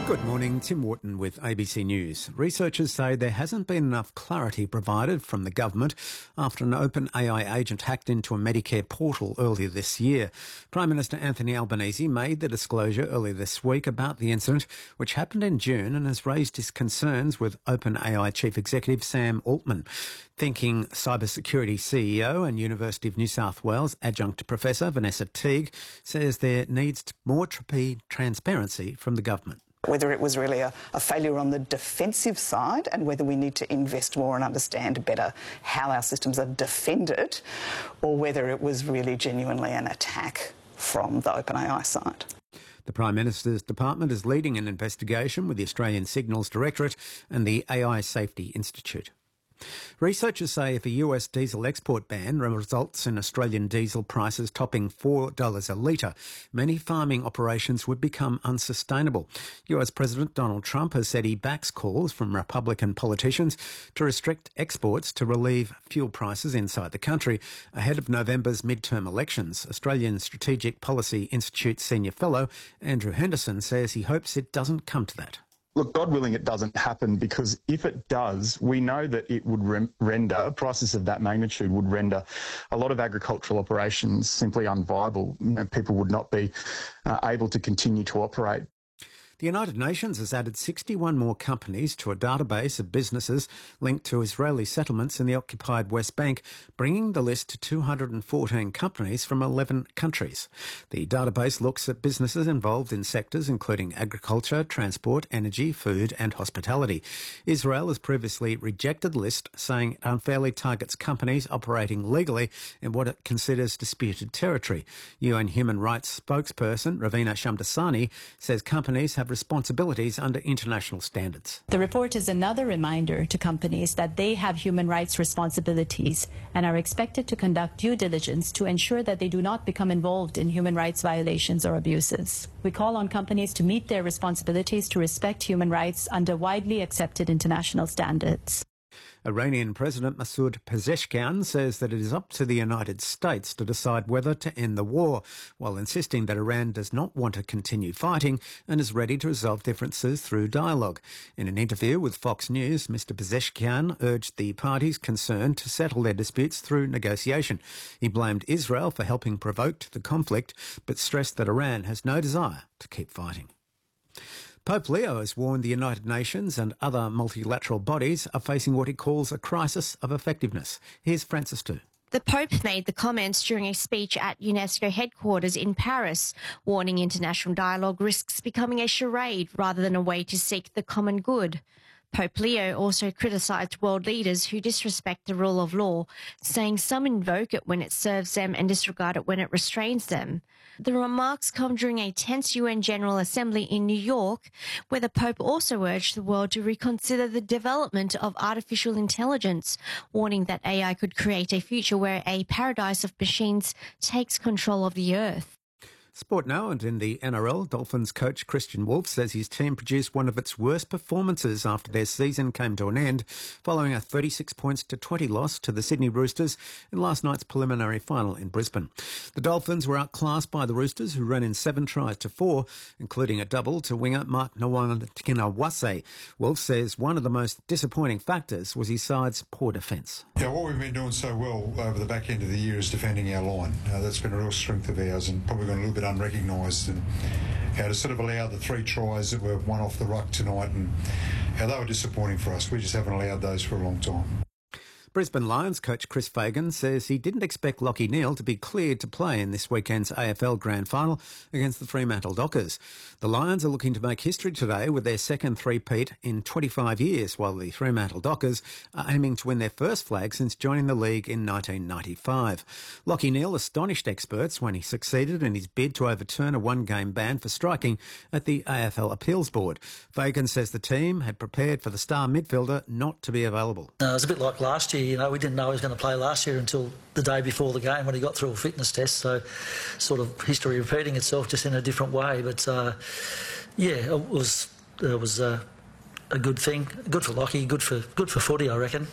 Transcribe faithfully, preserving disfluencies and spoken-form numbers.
Good morning, Tim Wharton with A B C News. Researchers say there hasn't been enough clarity provided from the government after an OpenAI agent hacked into a Medicare portal earlier this year. Prime Minister Anthony Albanese made the disclosure earlier this week about the incident, which happened in June and has raised his concerns with OpenAI Chief Executive Sam Altman. Thinking cybersecurity C E O and University of New South Wales adjunct professor Vanessa Teague says there needs more transparency from the government. Whether it was really a, a failure on the defensive side and whether we need to invest more and understand better how our systems are defended, or whether it was really genuinely an attack from the OpenAI side. The Prime Minister's department is leading an investigation with the Australian Signals Directorate and the A I Safety Institute. Researchers say if a U S diesel export ban results in Australian diesel prices topping four dollars a litre, many farming operations would become unsustainable. U S President Donald Trump has said he backs calls from Republican politicians to restrict exports to relieve fuel prices inside the country ahead of November's midterm elections. Australian Strategic Policy Institute Senior Fellow Andrew Henderson says he hopes it doesn't come to that. Look, God willing, it doesn't happen, because if it does, we know that it would rem- render, prices of that magnitude would render a lot of agricultural operations simply unviable. You know, people would not be uh, able to continue to operate. The United Nations has added sixty-one more companies to a database of businesses linked to Israeli settlements in the occupied West Bank, bringing the list to two hundred fourteen companies from eleven countries. The database looks at businesses involved in sectors including agriculture, transport, energy, food and hospitality. Israel has previously rejected the list, saying it unfairly targets companies operating legally in what it considers disputed territory. U N Human Rights spokesperson Ravina Shamdasani says companies have responsibilities under international standards. The report is another reminder to companies that they have human rights responsibilities and are expected to conduct due diligence to ensure that they do not become involved in human rights violations or abuses. We call on companies to meet their responsibilities to respect human rights under widely accepted international standards. Iranian President Masoud Pezeshkian says that it is up to the United States to decide whether to end the war, while insisting that Iran does not want to continue fighting and is ready to resolve differences through dialogue. In an interview with Fox News, Mister Pezeshkian urged the parties concerned to settle their disputes through negotiation. He blamed Israel for helping provoke the conflict, but stressed that Iran has no desire to keep fighting. Pope Leo has warned the United Nations and other multilateral bodies are facing what he calls a crisis of effectiveness. Here's Francis Tu. The Pope made the comments during a speech at UNESCO headquarters in Paris, warning international dialogue risks becoming a charade rather than a way to seek the common good. Pope Leo also criticised world leaders who disrespect the rule of law, saying some invoke it when it serves them and disregard it when it restrains them. The remarks come during a tense U N General Assembly in New York, where the Pope also urged the world to reconsider the development of artificial intelligence, warning that A I could create a future where a paradise of machines takes control of the earth. Sport now, and in the N R L, Dolphins coach Christian Wolf says his team produced one of its worst performances after their season came to an end, following a thirty-six points to twenty loss to the Sydney Roosters in last night's preliminary final in Brisbane. The Dolphins were outclassed by the Roosters, who ran in seven tries to four, including a double to winger Mark Nawaqanawase. Wolf says one of the most disappointing factors was his side's poor defence. Yeah, what we've been doing so well over the back end of the year is defending our line. Uh, that's been a real strength of ours, and probably gone a little bit unrecognised, and how to sort of allow the three tries that were one off the ruck tonight, and how they were disappointing for us. We just haven't allowed those for a long time. Brisbane Lions coach Chris Fagan says he didn't expect Lachie Neale to be cleared to play in this weekend's A F L Grand Final against the Fremantle Dockers. The Lions are looking to make history today with their second three-peat in twenty-five years, while the Fremantle Dockers are aiming to win their first flag since joining the league in nineteen ninety-five. Lachie Neale astonished experts when he succeeded in his bid to overturn a one-game ban for striking at the A F L Appeals Board. Fagan says the team had prepared for the star midfielder not to be available. Uh, it was a bit like last year. You know, we didn't know he was going to play last year until the day before the game when he got through a fitness test. So, sort of history repeating itself, just in a different way. But uh, yeah, it was it was uh, a good thing, good for Lachie, good for good for footy, I reckon.